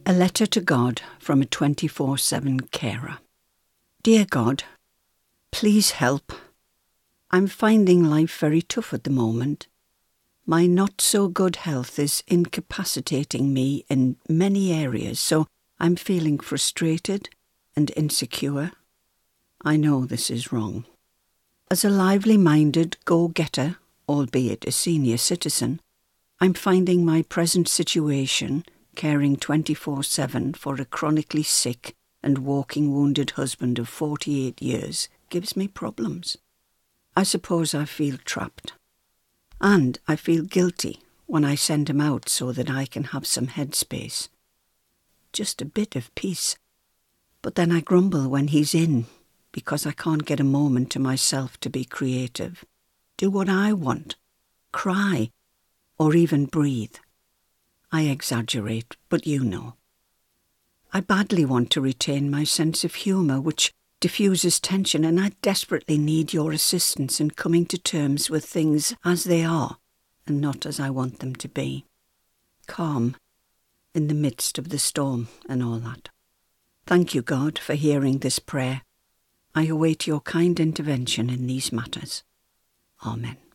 A letter to God from a 24/7 carer. Dear God, please help. I'm finding life very tough at the moment. My not-so-good health is incapacitating me in many areas, so I'm feeling frustrated and insecure. I know this is wrong. As a lively-minded go-getter, albeit a senior citizen, I'm finding my present situation, caring 24/7 for a chronically sick and walking wounded husband of 48 years, gives me problems. I suppose I feel trapped. And I feel guilty when I send him out so that I can have some headspace. Just a bit of peace. But then I grumble when he's in, because I can't get a moment to myself to be creative, do what I want, cry, or even breathe. I exaggerate, but you know. I badly want to retain my sense of humour, which diffuses tension, and I desperately need your assistance in coming to terms with things as they are and not as I want them to be. Calm in the midst of the storm and all that. Thank you, God, for hearing this prayer. I await your kind intervention in these matters. Amen.